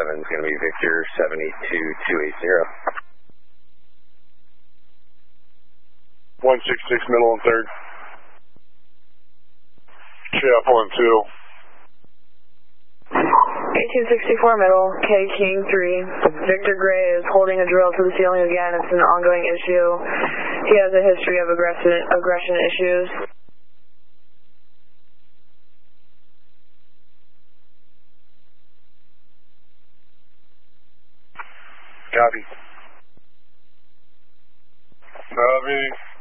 7 is going to be Victor 782-280. 166 middle and third. Chef 1-2. 1864 middle, K King 3. Victor Gray is holding a drill to the ceiling again. It's an ongoing issue. He has a history of aggression issues. Copy. Copy.